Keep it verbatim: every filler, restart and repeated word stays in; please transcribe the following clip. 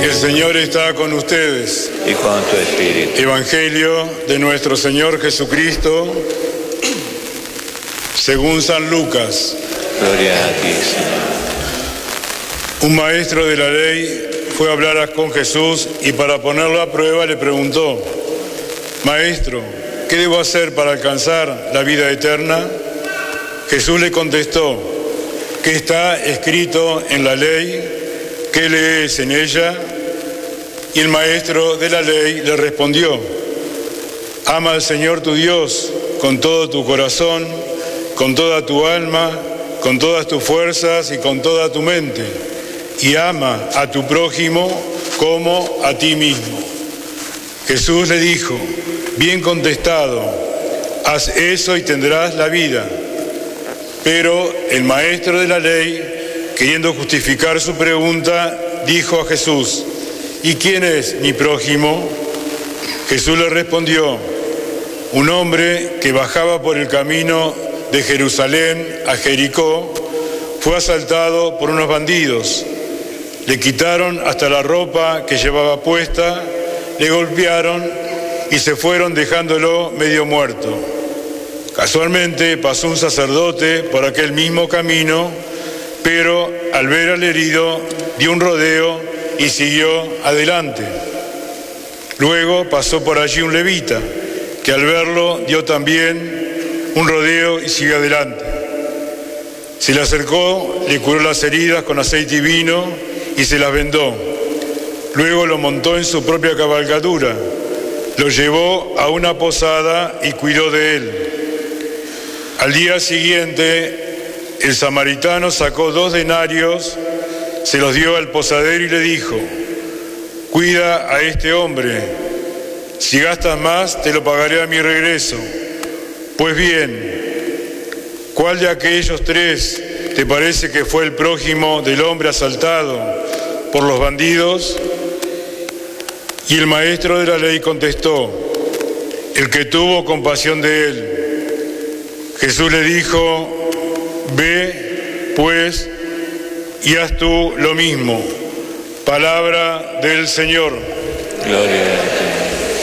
El Señor está con ustedes. Y con tu espíritu. Evangelio de nuestro Señor Jesucristo según San Lucas. Gloria a ti, Señor. Un maestro de la ley fue a hablar con Jesús y para ponerlo a prueba le preguntó: Maestro, ¿qué debo hacer para alcanzar la vida eterna? Jesús le contestó: ¿qué está escrito en la ley? ¿Qué lees en ella? Y el maestro de la ley le respondió: ama al Señor tu Dios con todo tu corazón, con toda tu alma, con todas tus fuerzas y con toda tu mente, y ama a tu prójimo como a ti mismo. Jesús le dijo: bien contestado, haz eso y tendrás la vida. Pero el maestro de la ley, queriendo justificar su pregunta, dijo a Jesús: ¿y quién es mi prójimo? Jesús le respondió: un hombre que bajaba por el camino de Jerusalén a Jericó fue asaltado por unos bandidos. Le quitaron hasta la ropa que llevaba puesta, le golpearon y se fueron dejándolo medio muerto. Casualmente pasó un sacerdote por aquel mismo camino, pero al ver al herido dio un rodeo y siguió adelante. Luego pasó por allí un levita, que al verlo dio también un rodeo y siguió adelante. Se le acercó, le curó las heridas con aceite y vino y se las vendó. Luego lo montó en su propia cabalgadura, lo llevó a una posada y cuidó de él. Al día siguiente, el samaritano sacó dos denarios, se los dio al posadero y le dijo: cuida a este hombre, si gastas más te lo pagaré a mi regreso. Pues bien, ¿cuál de aquellos tres te parece que fue el prójimo del hombre asaltado por los bandidos? Y el maestro de la ley contestó: el que tuvo compasión de él. Jesús le dijo: ve, pues, y haz tú lo mismo. Palabra del Señor. Gloria a ti.